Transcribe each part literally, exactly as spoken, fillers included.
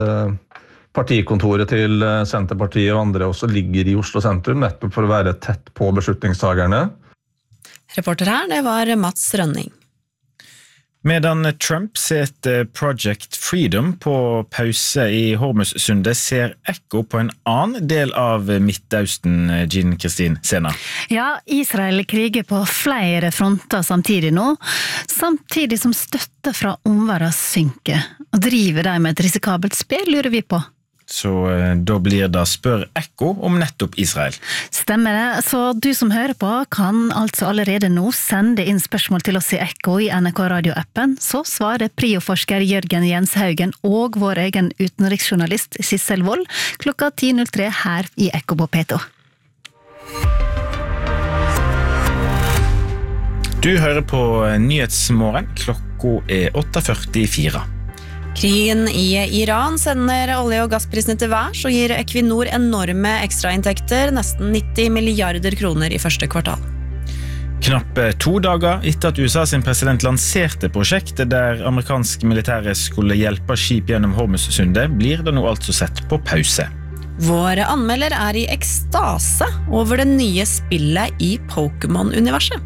Partikontoret til Senterpartiet og andre også ligger i Oslo sentrum, nettopp for å være tett på beslutningstagerne. Reporter her, det var Mats Rønning. Medan Trump setter Project Freedom på pause i Hormuzsundet, ser Ekko på en annen del av Midtøsten, Jean Kristin Sena. Ja, Israel kriger på flere fronter samtidig nå, samtidig som støtte fra omverdenen synker. Og driver de med et risikabelt spill, lurer vi på. Så da blir det spør Ekko om nettopp Israel. Stemmer det, så du som hører på kan altså allerede nå sende inn spørsmål til oss i Ekko i N R K Radio-appen, så svarer prioforsker Jørgen Jenshaugen og vår egen utenriksjournalist Sissel Wold klokka ti null tre her i Ekko på P to. Du hører på Nyhetsmorgen, klokka er åtte førtifire. Krigen i Iran sender olje- og gassprisene til værs og gir Equinor enorme ekstrainntekter, nesten nitti milliarder kroner i første kvartal. Knappe to dager etter at U S A sin president lanserte prosjektet der amerikansk militære skulle hjelpe skip gjennom Hormuzsundet, blir det nå altså sett på pause. Våre anmelder er i ekstase over det nye spillet i Pokémon-universet.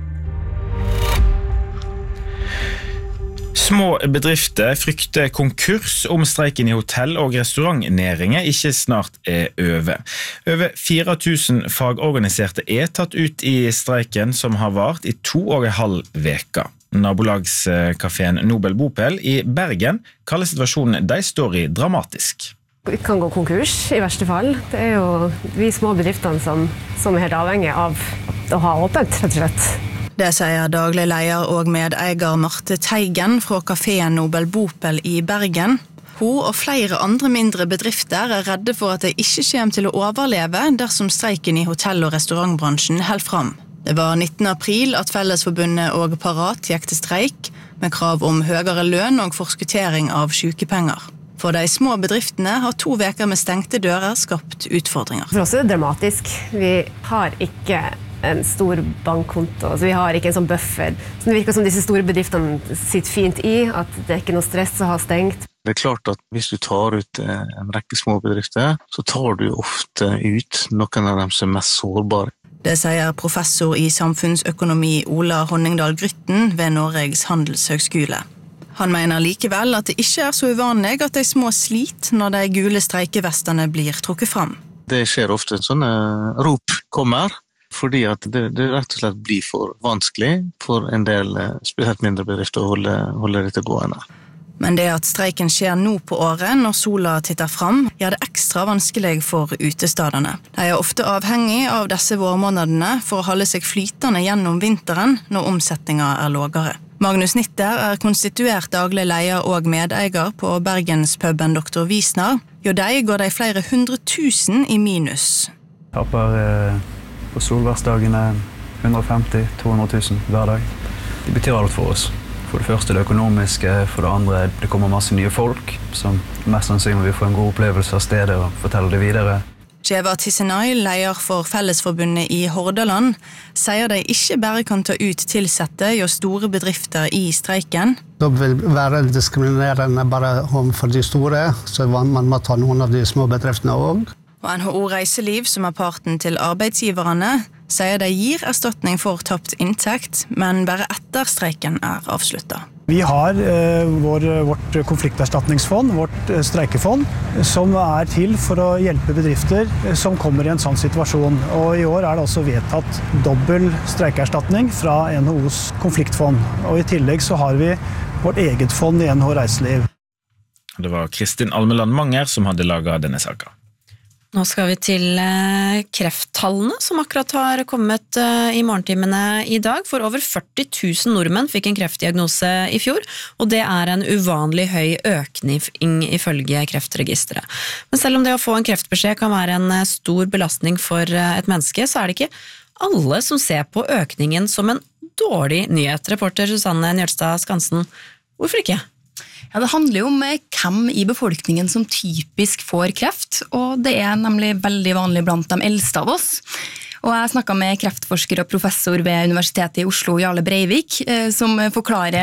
Små bedrifter frykter konkurs om streiken i hotell- og restaurantnæringen ikke snart er over. Over fire tusen fagorganiserte er tatt ut i streiken som har vart i to og en halv veka. Nabolagskaféen Nobel Bopel i Bergen kaller situasjonen de står i dramatisk. Vi kan gå konkurs i verste fall. Det er jo vi små bedriftene som, som er helt avhengige av å ha åpent, rett og slett. Det sier daglig leder og medeier Marte Teigen fra kaféen Nobel Bopel i Bergen. Hun og flere andre mindre bedrifter er redde for at de ikke kommer til å overleve dersom streiken i hotell- og restaurantbransjen held fram. Det var nittende april at Fellesforbundet og Parat gikk til streik, med krav om høyere lønn og forskuttering av sykepenger. For de små bedriftene har to veker med stengte dører skapt utfordringer. For oss er det dramatisk. Vi har ikke en stor bankkonto, så vi har ikke en sånn buffer. Så det virker som disse store bedriftene sitter fint i, at det er ikke noe stress å ha stengt. Det er klart at hvis du tar ut en rekke små bedrifter, så tar du ofte ut noen av dem som er mest sårbare. Det sier professor i samfunnsøkonomi Ola Honningdal Grytten ved Norges Handelshøgskole. Han mener likevel at det ikke er så uvanlig at de små sliter når de gule streikevestene blir trukket fram. Det skjer ofte sånne rop kommer, fordi at det, det rett og slett blir for vanskelig for en del spesielt mindre bedrifter å holde, holde dette gående. Men det at streiken skjer nå på året når sola titter fram, gjør det ekstra vanskelig for utestadene. De er ofte avhengig av disse vårmånedene for å holde seg flytende gjennom vinteren når omsetningen er lågere. Magnus Nitter er konstituert daglig leder og medeier på Bergenspuben doktor Wiesner. Jo, de går de flere hundre tusen i minus. Taper eh, på solværsdagene hundre femti til to hundre tusen hver dag. Det betyr alt for oss. For det første det økonomiske, for det andre det kommer masse nye folk som mest sannsynlig vil få en god opplevelse av stedet og fortelle det videre. Jeva Tissenay, leder for Fellesforbundet i Hordaland, sier de ikke bare kan ta ut tilsette og store bedrifter i streiken. Det vil være diskriminerende bare for de store, så man må ta noen av de små bedriftene også. Og N H O Reiseliv, som er parten til arbeidsgiverne, sier de gir erstatning for tapt inntekt, men bare etter streiken er avsluttet. Vi har eh, vår, vårt konflikterstatningsfond, vårt eh, streikefond, som er til for å hjelpe bedrifter eh, som kommer i en sånn situasjon. Og i år er det også vedtatt dobbel streikeerstatning fra N H Os konfliktfond. Og i tillegg så har vi vårt eget fond i N H O Reiseliv. Det var Kristin Almeland Manger som hadde laget denne saken. Nå skal vi til krefttallene som akkurat har kommet i morgentimene i dag. For over førti tusen nordmenn fikk en kreftdiagnose i fjor, og det er en uvanlig høy økning ifølge Kreftregisteret. Men selv om det å få en kreftbeskjed kan være en stor belastning for et menneske, så er det ikke alle som ser på økningen som en dårlig nyhet. Reporter Susanne Njølstad Skansen, hvorfor ikke? Ja, det handler jo om hvem i befolkningen som typisk får kreft, og det er nemlig veldig vanlig blant de eldste av oss. Og jeg snakket med kreftforsker og professor ved Universitetet i Oslo, Jarle Breivik, som forklarer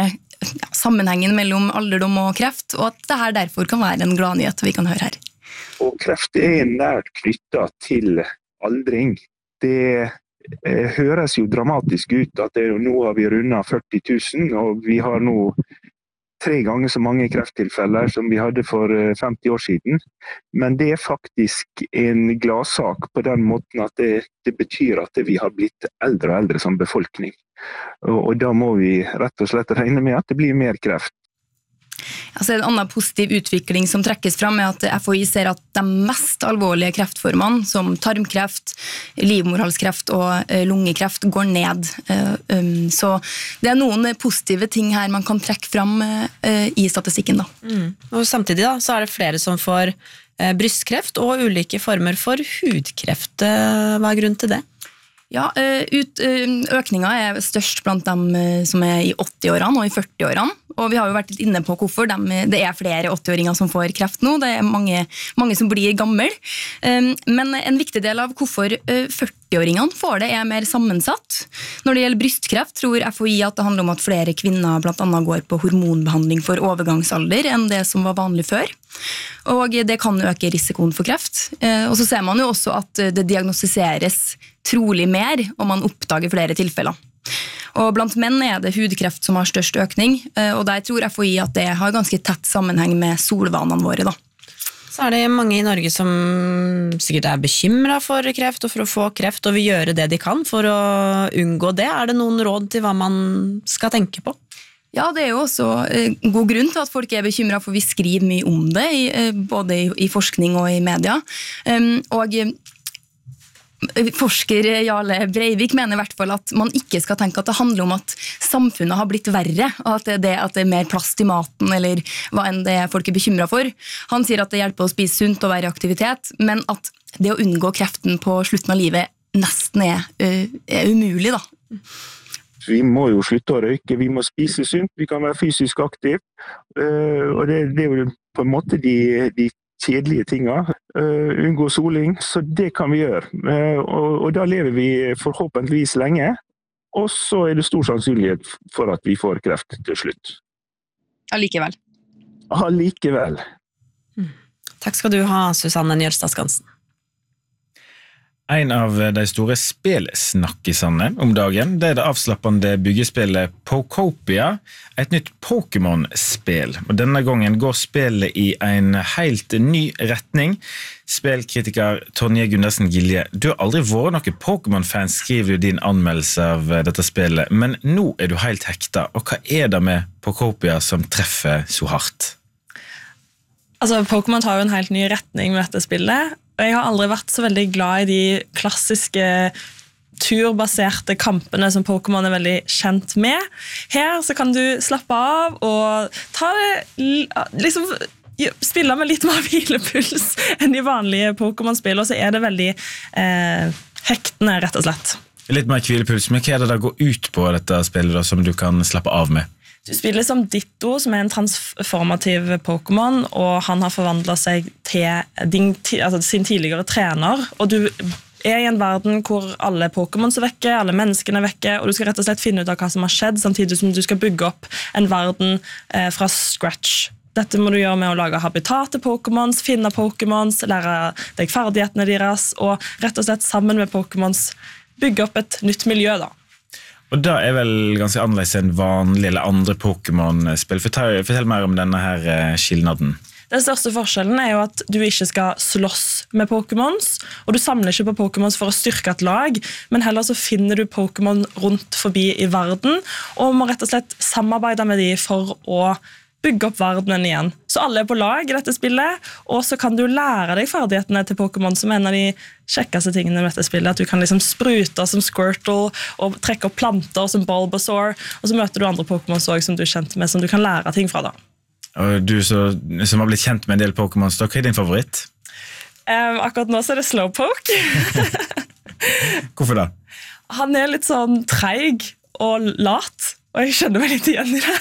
ja, sammenhengen mellom alderdom og kreft, og at dette derfor kan være en gladnyhet vi kan høre her. Og kreft er nært knyttet til aldring. Det eh, høres jo dramatisk ut at det, nå har vi rundet førti tusen, og vi har nå tre ganger så mange krefttilfeller som vi hadde for femti år siden. Men det er faktisk en gladsak på den måten at det, det betyr at vi har blitt eldre og eldre som befolkning. Og, og da må vi rett og slett regne med at det blir mer kreft. Altså en annen positiv utvikling som trekkes fram er at F H I ser at de mest alvorlige kreftformene, som tarmkreft, livmorhalskreft og lungekreft, går ned. Så det er noen positive ting her man kan trekke fram i statistikken. Da. Mm. Og samtidig da, så er det flere som får brystkreft og ulike former for hudkreft. Hva er grunnen til det? Ja, ut, økningen er størst blant dem som er i åtti-årene og i førti-årene. Og vi har jo vært litt inne på hvorfor de, det er flere åtti-åringer som får kreft nå. Det er mange, mange som blir gammel. Men en viktig del av hvorfor førti-åringene får det er mer sammensatt. Når det gjelder brystkreft tror F H I at det handler om at flere kvinner blant annet går på hormonbehandling for overgangsalder enn det som var vanlig før. Og det kan øke risikoen for kreft. Og så ser man jo også at det diagnostiseres trolig mer om man oppdager flere tilfeller. Og blant menn er det hudkreft som har størst økning, og der tror F H I at det har ganske tett sammenheng med solvanene våre. Da. Så er det mange i Norge som sikkert er bekymret for kreft og for å få kreft, og vil gjøre det de kan for å unngå det. Er det noen råd til hva man skal tenke på? Ja, det er jo også god grunn til at folk er bekymret, for vi skriver mye om det, både i forskning og i media. Og forsker Jarle Breivik mener i hvert fall at man ikke skal tenke at det handler om at samfunnet har blitt verre, og at det, det, at det er mer plass til maten, eller hva enn det folk er bekymret for. Han sier at det hjelper å spise sunt og være i aktivitet, men at det å unngå kreften på slutten av livet nesten er, er umulig, da. Vi må jo slutte å røyke, vi må spise sunt, vi kan være fysisk aktiv, og det, det er jo på en måte de, de kjedelige tinga, uh, unngå soling, så det kan vi gjøre. Uh, og, og da lever vi forhåpentligvis lenge, og så er det stor sannsynlighet for at vi får kreft til slutt. Allikevel. Allikevel. Mm. Takk skal du ha, Susanne Njølstad Skansen. En av de store spelsnakkisene om dagen, det er det avslappende byggespillet Pokopia, et nytt Pokémon-spill. Og denne gangen går spillet i en helt ny retning. Spelkritiker Tonje Gundersen Gilje, du har aldri vært noen Pokémon-fan, skriver du din anmeldelse av dette spillet, men nå er du helt hekta. Og hva er det med Pokopia som treffer så hardt? Altså, Pokémon tar jo en helt ny retning med dette spillet, og jeg har aldri vært så veldig glad i de klassiske turbaserte kampene som Pokémon er veldig kjent med. Her så kan du slappe av og ta det, liksom spille med litt mer hvilepuls enn i vanlige Pokémon-spill, og så er det veldig eh, hektende, rett og slett. Litt mer hvilepuls, men hva er det da går ut på dette spillet da, som du kan slappe av med? Du spiller som Ditto, som er en transformativ Pokémon, og han har forvandlet seg til din, altså sin tidligere trener, og du er i en verden hvor alle Pokémons er vekke, alle menneskene er vekke, og du skal rett og slett finne ut av hva som har skjedd, samtidig som du skal bygge opp en verden eh, fra scratch. Dette må du gjøre med å lage habitat til Pokémons, finne Pokémons, lære deg ferdighetene deres, og rett og slett sammen med Pokémons bygge opp et nytt miljø da. Og da er vel ganske annerledes enn vanlig eller andre Pokémon-spill. Fortell, fortell mer om denne her skillnaden. Den største forskjellen er jo at du ikke skal slåss med Pokémons, og du samler ikke på Pokémons for å styrke et lag, men heller så finner du Pokémon rundt forbi i verden, og må rett og slett samarbeide med de for å bygge opp verdenen igjen. Så alle er på lag i dette spillet, og så kan du lære deg ferdighetene til Pokémon, som er en av de kjekkeste tingene med dette spillet, at du kan liksom sprute som Squirtle, og trekke opp planter som Bulbasaur, og så møter du andre Pokémons også, som du er kjent med, som du kan lære ting fra da. Og du så, som har blitt kjent med en del Pokémons, hva er din favoritt? Um, akkurat nå så er det Slowpoke. Hvorfor da? Han er litt sånn treig og lat, og jeg skjønner meg litt igjen i det.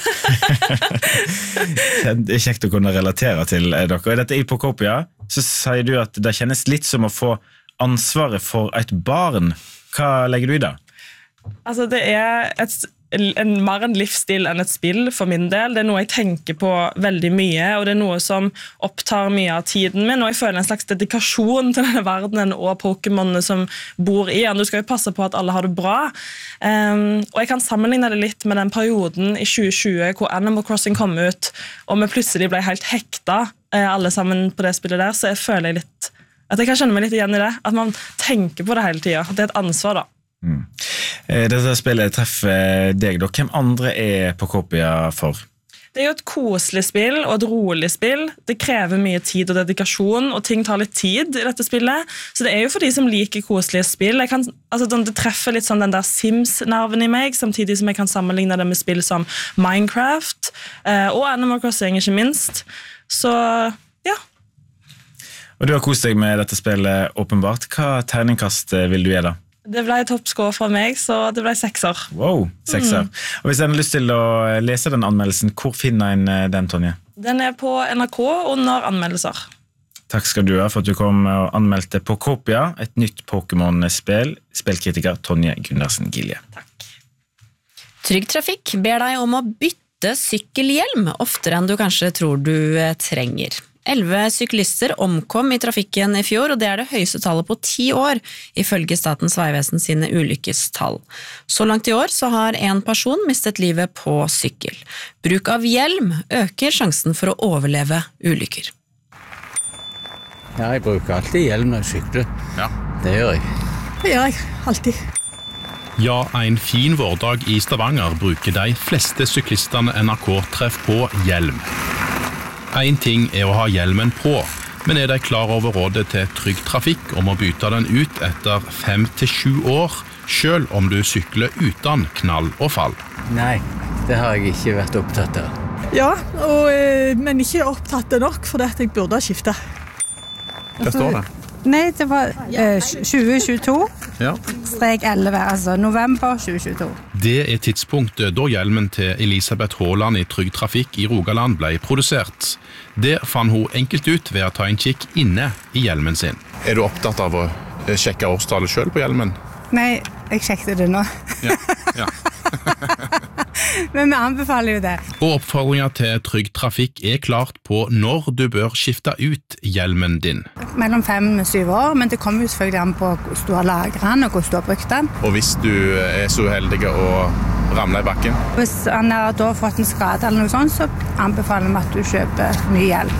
Det er kjekt å kunne relatere til dere. Og dette i Pokopia, så sier du at det kjennes litt som å få ansvaret for et barn. Hva legger du i det? Altså, det er et en, mer en livsstil enn et spill for min del. Det er noe jeg tenker på veldig mye, og det er noe som opptar mye av tiden min, og jeg føler en slags dedikasjon til denne verdenen og Pokémonene som bor i den. Du skal jo passe på at alle har det bra. Um, og jeg kan sammenligne det litt med den perioden i tjue tjue hvor Animal Crossing kom ut, og vi plutselig ble helt hekta alle sammen på det spillet der, så jeg føler jeg litt at jeg kan kjenne meg litt igjen i det, at man tenker på det hele tiden, at det er et ansvar da. Mm. Dette spillet treffer deg da. Hvem andre er Pokopia for? Det er jo et koselig spill og et rolig spill. Det krever mye tid og dedikasjon, og ting tar litt tid i dette spillet. Så det er jo for de som liker koselige spill. Jeg kan, altså, det treffer litt sånn den der Sims-nerven i meg, samtidig som jeg kan sammenligne det med spill som Minecraft og Animal Crossing, ikke minst. Så ja. Og du har kost deg med dette spillet, åpenbart. Hva terningkast vil du gi da? Det ble toppscore fra meg, så det ble sekser. Wow, sekser. Mm. Og hvis en har lyst til å lese den anmeldelsen, hvor finner en den, Tonje? Den er på N R K under anmeldelser. Takk skal du ha for at du kom og anmeldte Pokopia, et nytt Pokémon-spill. Spillkritiker Tonje Gundersen Gilje. Takk. Trygg Trafikk ber deg om å bytte sykkelhjelm oftere enn du kanskje tror du trenger. Elleve syklister omkom i trafikken i fjor, og det er det høyeste tallet på ti år, ifølge Statens vegvesen sine ulykkestall. Så langt i år så har en person mistet livet på sykkel. Bruk av hjelm øker sjansen for å overleve ulykker. Ja, jeg bruker alltid hjelm når jeg sykler. Ja. Det gjør jeg. Det gjør jeg, alltid. Ja, en fin vårdag i Stavanger bruker de fleste syklistene N R K treff på hjelm. En ting er å ha hjelmen på, men er de klar over rådet til Trygg Trafikk om å bytte den ut etter fem til sju år, selv om du sykler uten knall og fall? Nei, det har jeg ikke vært opptatt av. Ja, og, men ikke opptatt nok, for det at jeg burde ha skiftet. Hva står det? Nei, det var eh, tjue tjueto, ja. strek elleve, altså november tjue tjueto. Det er tidspunktet da hjelmen til Elisabeth Haaland i Trygg Trafikk i Rogaland ble produsert. Det fant hun enkelt ut ved å ta en kikk inne i hjelmen sin. Er du opptatt av å sjekke årstallet selv på hjelmen? Nei, jeg sjekket det nå. Ja, ja. Men vi anbefaler jo det. Og oppfordringen til Trygg Trafikk er klart på når du bør skifte ut hjelmen din. Mellom fem og syv år, men det kommer jo selvfølgelig an på hvordan du har lagret den og hvordan du har brukt den. Og hvis du er så uheldig å ramle i bakken? Hvis han har da fått en skade eller noe sånt, så anbefaler vi at du kjøper ny hjelm.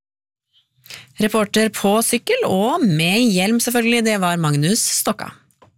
Reporter på sykkel og med hjelm selvfølgelig, det var Magnus Stokka.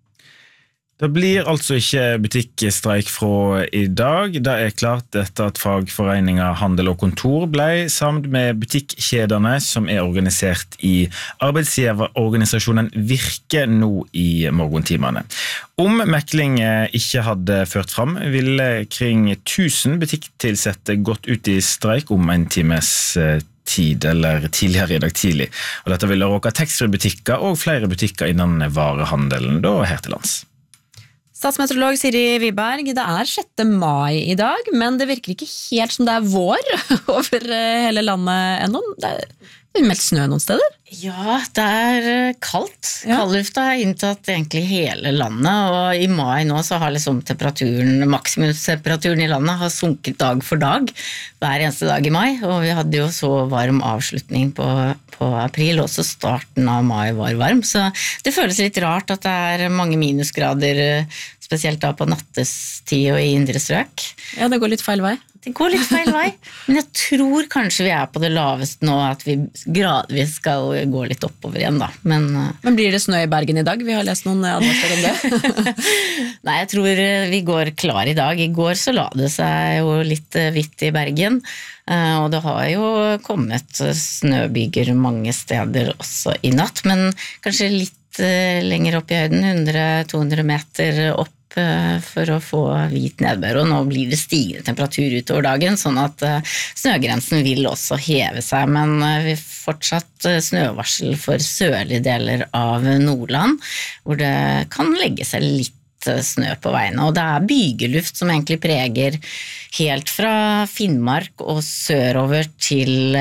Det blir altså ikke butikkstreik fra i dag. Det er klart etter at fagforeninger Handel og Kontor ble sammen med butikkjederne som er organisert i arbeidsgiverorganisasjonen Virke nå i morgentimene. Om mekling ikke hadde ført fram, ville kring tusen butikktilsette gått ut i streik om en times tid eller tidligere i dag tidlig. Og dette ville råke taxfree-butikker og flere butikker innen varehandelen da her til lands. Statsmeteorolog Siri Wiberg, det er sjette mai i dag, men det virker ikke helt som det er vår over hele landet ennå. Det er meldt snø noen steder. Ja, det er kaldt. Ja. Kaldlufta har inntatt egentlig hele landet, og i mai nå så har liksom temperaturen, maksimumstemperaturen i landet har sunket dag for dag, hver eneste dag i mai, og vi hadde jo så varm avslutning på, på april, også starten av mai var varm, så det føles litt rart at det er mange minusgrader, spesielt da på nattestid og i indre strøk. Ja, det går litt feil vei. Det går litt feil vei, men jeg tror kanskje vi er på det laveste nå, at vi gradvis skal gå litt oppover igjen da. Men, men blir det snø i Bergen i dag? Vi har lest noen advarsler om det. Nei, jeg tror vi går klar i dag. I går så la det seg jo litt hvitt i Bergen, og det har jo kommet snøbyger mange steder også i natt, men kanskje litt lenger opp i høyden, hundre til to hundre meter opp for å få hvit nedbør, og nå blir det stigende temperatur utover dagen, sånn at snøgrensen vil også heve seg, men vi fortsatt snøvarsel for sørlige deler av Nordland, hvor det kan legge seg litt snø på veiene, og det er bygeluft som egentlig preger helt fra Finnmark og sørover til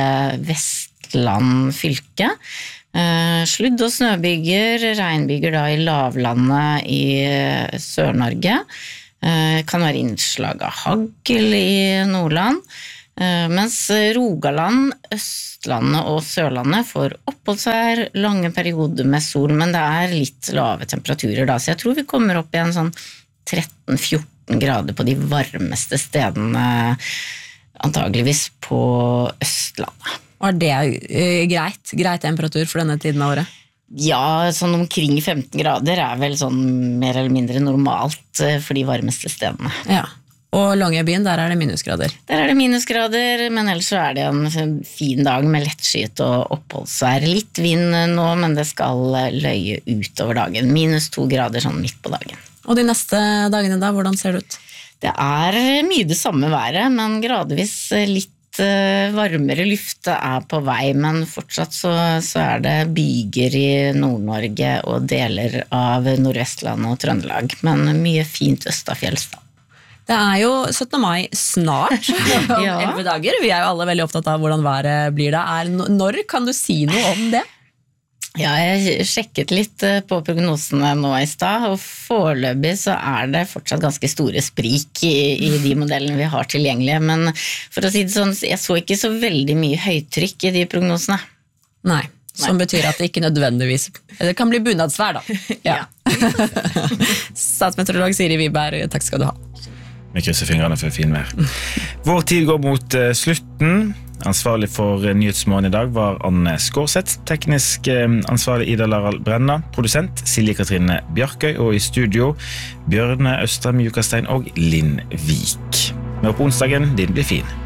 Vestland fylke. Uh, sludd- og snøbyger, regnbyger da i lavlandet i Sør-Norge, Kan være innslag av hagl i Nordland, mens Rogaland, Østlandet og Sørlandet får oppholdsvær, lange perioder med sol, men det er litt lave temperaturer da, så jeg tror vi kommer opp i en sånn tretten fjorten grader på de varmeste stedene, antageligvis på Østlandet. Og er det greit? Greit temperatur for denne tiden av året? Ja, sånn omkring femten grader er vel sånn mer eller mindre normalt for de varmeste stedene. Ja, og Longyearbyen, der er det minusgrader? Der er det minusgrader, men ellers så er det en fin dag med lettskyet og oppholdsvær. Litt vind nå, men det skal løye utover dagen. Minus to grader sånn midt på dagen. Og de neste dagene da, hvordan ser det ut? Det er mye det samme været, men gradvis litt varmere luft er på vei, men fortsatt så, så er det byger i Nord-Norge og deler av Nordvestlandet og Trøndelag, men mye fint østafjells da. Det er jo syttende mai snart, om Ja. elleve dager. Vi er jo alle veldig opptatt av hvordan været blir det. Er, når kan du si noe om det? Ja, jeg sjekket litt på prognosene nå i stad, og foreløpig så er det fortsatt ganske store sprik i, i de modellene vi har tilgjengelige, men for å si det sånn, jeg så ikke så veldig mye høytrykk i de prognosene. Nei, som Nei. betyr at det ikke nødvendigvis, det kan bli bunadsvær da. Ja. Statsmeteorolog Siri Wiberg, takk skal du ha. Vi krysser fingrene for fin vær. Vår tid går mot uh, slutten. Ansvarlig for Nyhetsmorgen i dag var Anne Skårseth, teknisk uh, ansvarlig Ida Laral Brenna, produsent Silje Katrine Bjarkøy, og i studio Bjørne Østrem Jukastein og Linn Vik. Nå på onsdagen, din blir fin.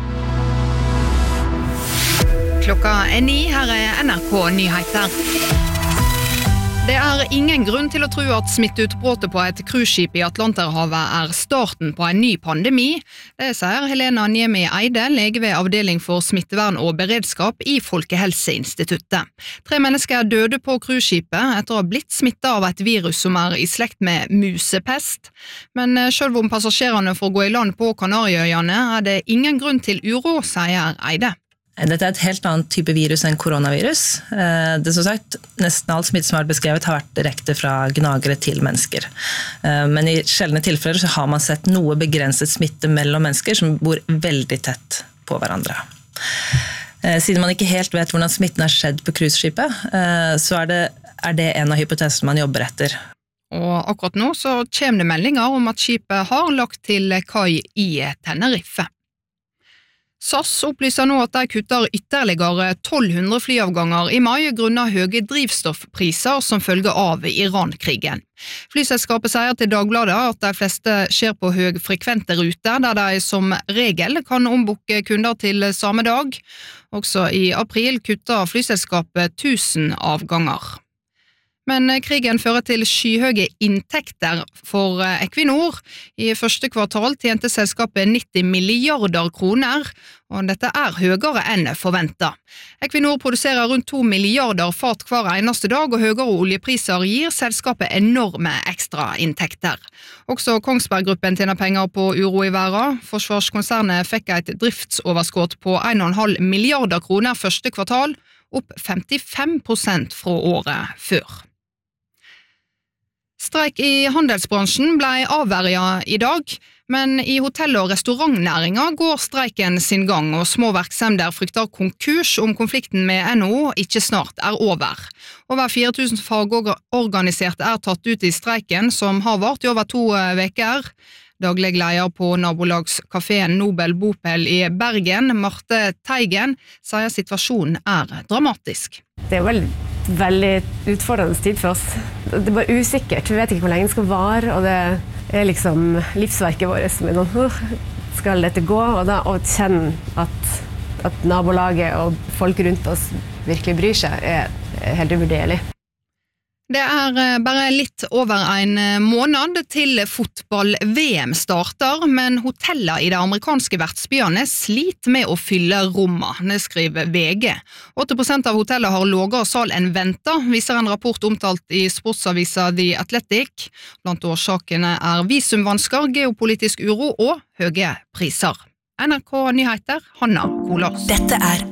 Klokka er ni, her er N R K Nyheter. Det er ingen grunn til å tro at smitteutbruddet på et cruiseskip i Atlanterhavet er starten på en ny pandemi. Det sier Helena Niemi Eide, lege ved avdeling for smittevern og beredskap i Folkehelseinstituttet. Tre mennesker døde på cruiseskipet etter å ha blitt smittet av et virus som er i slekt med musepest. Men selv om passasjerene får gå i land på Kanarieøyene, er det ingen grunn til uro, sier Eide. Dette er et helt annet type virus enn koronavirus. Det er som sagt, nesten all smitte som er beskrevet har vært direkte fra gnagere til mennesker. Men i sjeldne tilfeller så har man sett noe begrenset smitte mellom mennesker som bor veldig tett på hverandre. Siden man ikke helt vet hvordan smitten har skjedd på cruiseskipet, så er det, er det en av hypotesene man jobber etter. Og akkurat nå så kommer det meldinger om at skipet har lagt til kai i Tenerife. S A S opplyser nå at de kutter ytterligere tolv hundre flyavganger i mai grunnet høye drivstoffpriser som følge av Iran-krigen. Flyselskapet sier til Dagbladet at de fleste skjer på høyfrekvente ruter, der de som regel kan ombukke kunder til samme dag. Også i april kutter flyselskapet tusen avganger. Men krigen fører til skyhøye inntekter for Equinor. I første kvartal tjente selskapet nitti milliarder kroner, og dette er høyere enn forventet. Equinor produserer rundt to milliarder fat hver eneste dag, og høyere oljepriser gir selskapet enorme ekstrainntekter. Også Kongsberg Gruppen tjener penger på uro i verden. Forsvarskonsernet fikk et driftsoverskudd på en komma fem milliarder kroner første kvartal, opp femtifem prosent fra året før. Streik i handelsbransjen ble avverget i dag, men i hotell- og restaurantnæringen går streiken sin gang, og små virksomheter frykter konkurs om konflikten med N H O ikke snart er over. Over fire tusen fagorganiserte er tatt ut i streiken, som har vart i over to veker. Daglig leder på nabolagskaféen Nobel Bopel i Bergen, Marte Teigen, sier situasjonen er dramatisk. Det er vel veldig utfordrende tid for oss. Det er bare usikkert. Vi vet ikke hvor lenge det skal vare, og det er liksom livsverket vårt som er noe. Skal dette gå? Og da å kjenne at, at nabolaget og folk rundt oss virkelig bryr seg, er helt uvurderlig. Det er bare litt over en måned til fotball-V M starter, men hoteller i de amerikanske vertsbyene sliter med å fylle rommet, det skriver V G. åtte prosent av hotellet har lavere salg enn ventet, viser en rapport omtalt i sportsavisa The Athletic. Blant årsakene er visumvansker, geopolitisk uro og høye priser. N R K Nyheter, Hanna Kolås. Dette er